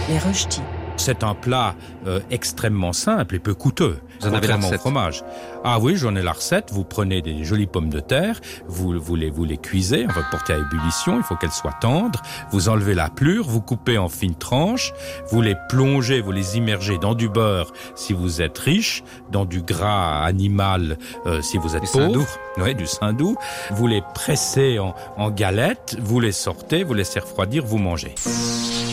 les rösti. C'est un plat extrêmement simple et peu coûteux. Vous en avez la recette? Fromage. Ah oui, j'en ai la recette. Vous prenez des jolies pommes de terre, vous les cuisez, on va porter à ébullition, il faut qu'elles soient tendres. Vous enlevez la pelure, vous coupez en fines tranches, vous les plongez, vous les immergez dans du beurre si vous êtes riche, dans du gras animal si vous êtes pauvre. Oui, du saindoux. Vous les pressez en galettes, vous les sortez, vous laissez refroidir, vous mangez.